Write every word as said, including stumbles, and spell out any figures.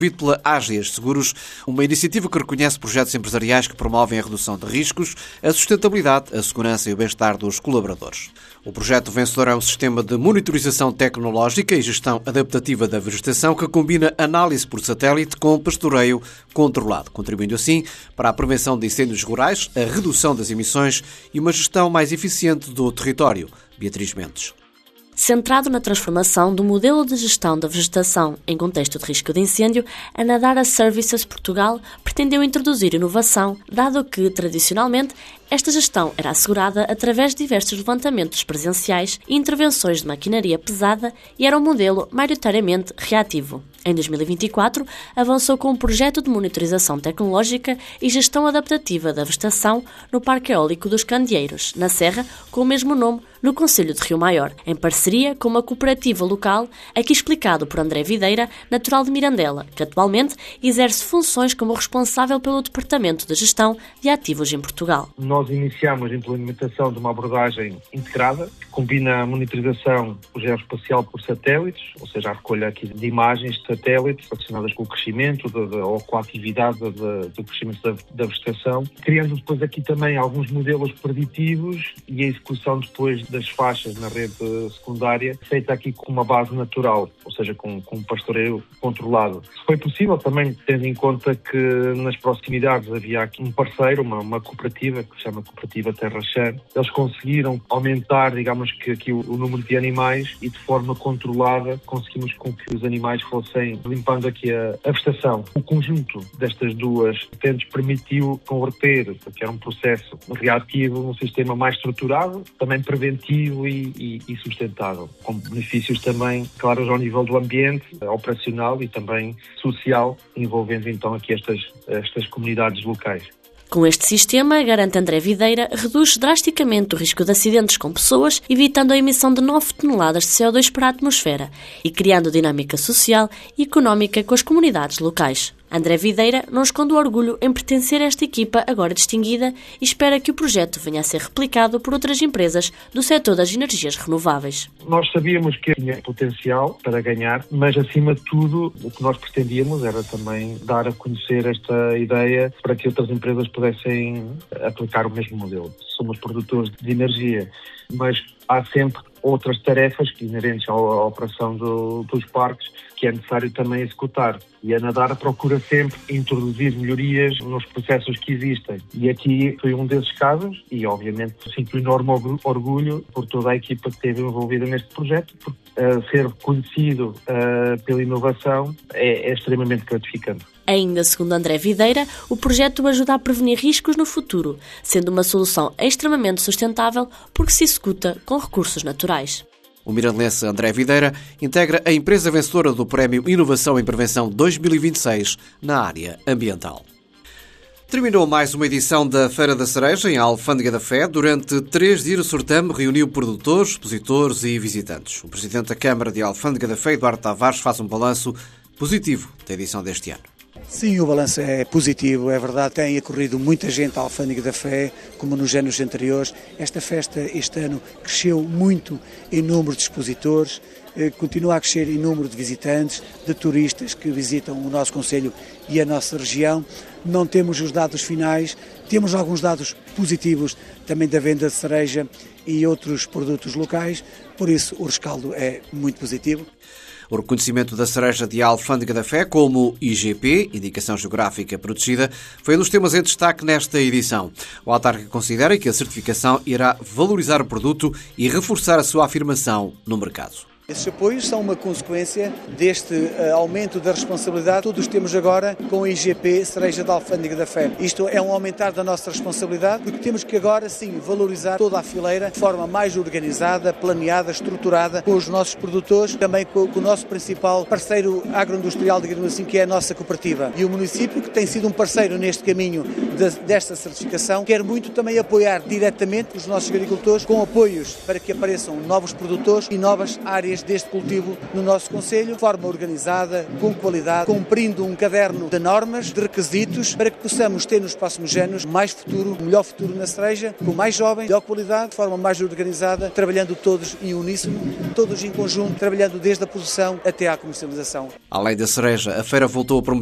pela Ágias Seguros, uma iniciativa que reconhece projetos empresariais que promovem a redução de riscos, a sustentabilidade, a segurança e o bem-estar dos colaboradores. O projeto vencedor é um sistema de monitorização tecnológica e gestão adaptativa da vegetação que combina análise por satélite com pastoreio controlado, contribuindo assim para a prevenção de incêndios rurais, a redução das emissões e uma gestão mais eficiente do território. Beatriz Mendes. Centrado na transformação do modelo de gestão da vegetação em contexto de risco de incêndio, a Nadara Services Portugal pretendeu introduzir inovação, dado que, tradicionalmente, esta gestão era assegurada através de diversos levantamentos presenciais e intervenções de maquinaria pesada e era um modelo maioritariamente reativo. Em dois mil e vinte e quatro, avançou com um projeto de monitorização tecnológica e gestão adaptativa da vegetação no Parque Eólico dos Candeeiros, na Serra, com o mesmo nome, no concelho de Rio Maior, em parceria com uma cooperativa local, aqui explicado por André Videira, natural de Mirandela, que atualmente exerce funções como responsável pelo Departamento de Gestão de Ativos em Portugal. Nós iniciamos a implementação de uma abordagem integrada, que combina a monitorização geoespacial por satélites, ou seja, a recolha aqui de imagens de satélites relacionadas com o crescimento de, de, ou com a atividade de, de, do crescimento da, da vegetação, criando depois aqui também alguns modelos preditivos e a execução depois das faixas na rede secundária, feita aqui com uma base natural, ou seja, com, com um pastoreio controlado. Se foi possível, também tendo em conta que nas proximidades havia aqui um parceiro, uma, uma cooperativa, que se chama Cooperativa Terra Chã, eles conseguiram aumentar, digamos que aqui o, o número de animais e de forma controlada conseguimos com que os animais fossem limpando aqui a, a vegetação. O conjunto destas duas vertentes permitiu converter, que era um processo reativo, num sistema mais estruturado, também preventivo E, e, e sustentável, com benefícios também claros ao nível do ambiente, operacional e também social, envolvendo então aqui estas, estas comunidades locais. Com este sistema, garante André Videira, reduz drasticamente o risco de acidentes com pessoas, evitando a emissão de nove toneladas de C O dois para a atmosfera e criando dinâmica social e económica com as comunidades locais. André Videira não esconde o orgulho em pertencer a esta equipa agora distinguida e espera que o projeto venha a ser replicado por outras empresas do setor das energias renováveis. Nós sabíamos que tinha potencial para ganhar, mas acima de tudo o que nós pretendíamos era também dar a conhecer esta ideia para que outras empresas pudessem aplicar o mesmo modelo. Somos produtores de energia, mas há sempre outras tarefas que inerentes à operação do, dos parques que é necessário também executar. E a Nadara procura sempre introduzir melhorias nos processos que existem. E aqui foi um desses casos e, obviamente, sinto enorme orgulho por toda a equipa que esteve envolvida neste projeto, porque uh, ser reconhecido uh, pela inovação é, é extremamente gratificante. Ainda segundo André Videira, o projeto ajuda a prevenir riscos no futuro, sendo uma solução extremamente sustentável porque se executa com recursos naturais. O mirandense André Videira integra a empresa vencedora do Prémio Inovação em Prevenção dois mil e vinte e seis na área ambiental. Terminou mais uma edição da Feira da Cereja em Alfândega da Fé. Durante três dias o certame reuniu produtores, expositores e visitantes. O presidente da Câmara de Alfândega da Fé, Eduardo Tavares, faz um balanço positivo da edição deste ano. Sim, o balanço é positivo, é verdade, tem ocorrido muita gente à Alfândega da Fé, como nos anos anteriores. Esta festa este ano cresceu muito em número de expositores, continua a crescer em número de visitantes, de turistas que visitam o nosso concelho e a nossa região. Não temos os dados finais, temos alguns dados positivos também da venda de cereja e outros produtos locais, por isso o rescaldo é muito positivo. O reconhecimento da cereja de Alfândega da Fé como I G P, Indicação Geográfica Protegida, foi um dos temas em destaque nesta edição. O autarca considera que a certificação irá valorizar o produto e reforçar a sua afirmação no mercado. Esses apoios são uma consequência deste uh, aumento da responsabilidade que todos temos agora com a I G P Cereja da Alfândega da Fé. Isto é um aumentar da nossa responsabilidade porque temos que agora sim valorizar toda a fileira de forma mais organizada, planeada, estruturada com os nossos produtores, também com, com o nosso principal parceiro agroindustrial, digamos assim, que é a nossa cooperativa. E o município, que tem sido um parceiro neste caminho de, desta certificação, quer muito também apoiar diretamente os nossos agricultores com apoios para que apareçam novos produtores e novas áreas mais deste cultivo no nosso concelho, de forma organizada, com qualidade, cumprindo um caderno de normas, de requisitos, para que possamos ter nos próximos anos mais futuro, melhor futuro na cereja, com mais jovens, melhor qualidade, de forma mais organizada, trabalhando todos em uníssono, todos em conjunto, trabalhando desde a produção até à comercialização. Além da cereja, a feira voltou a promover